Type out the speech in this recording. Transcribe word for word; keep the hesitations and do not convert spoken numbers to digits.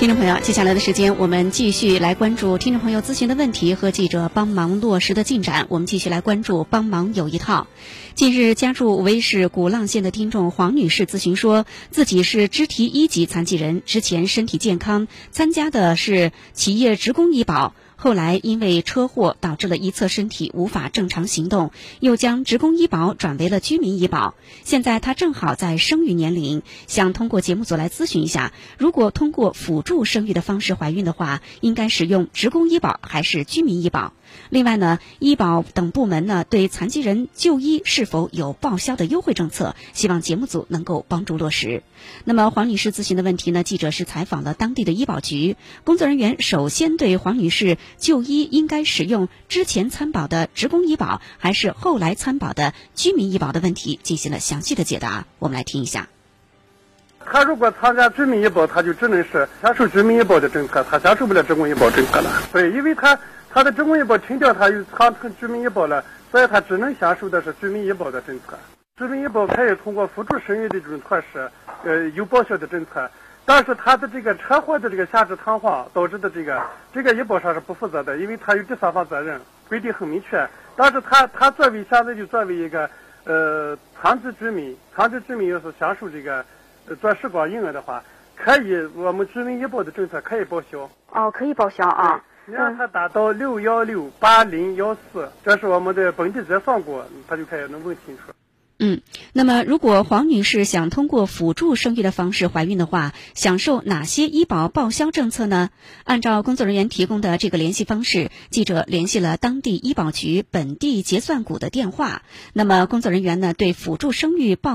听众朋友，接下来的时间我们继续来关注听众朋友咨询的问题和记者帮忙落实的进展。我们继续来关注帮忙有一套。近日，家住无为市鼓浪县的听众黄女士咨询说，自己是肢体一级残疾人，之前身体健康，参加的是企业职工医保。后来因为车祸导致了一侧身体无法正常行动，又将职工医保转为了居民医保。现在她正好在生育年龄，想通过节目组来咨询一下，如果通过辅助生育的方式怀孕的话，应该使用职工医保还是居民医保？另外呢，医保等部门呢对残疾人就医是否有报销的优惠政策？希望节目组能够帮助落实。那么黄女士咨询的问题呢，记者是采访了当地的医保局工作人员，首先对黄女士就医应该使用之前参保的职工医保还是后来参保的居民医保的问题进行了详细的解答。我们来听一下。 他如果参加居民医保，他就只能是享受居民医保的政策，他享受不了职工医保政策了。对，因为他他的职工医保停掉，他又参成居民医保了，所以他只能享受的是居民医保的政策。居民医保可以通过辅助生育的这种措施，呃，有报销的政策。但是他的这个车祸的这个下肢瘫痪导致的这个这个医保上是不负责的，因为他有第三方责任，规定很明确。但是他他作为现在就作为一个呃残疾居民，残疾居民要是享受这个呃做试管婴儿的话，可以我们居民医保的政策可以报销。 哦，可以报销啊。 你让他达到六幺六八零幺四，这是我们的本地结算过，他就可以能问清楚。 嗯，那么如果黄女士想通过辅助生育的方式怀孕的话，享受哪些医保报销政策呢？按照工作人员提供的这个联系方式，记者联系了当地医保局本地结算股的电话。那么工作人员呢，对辅助生育报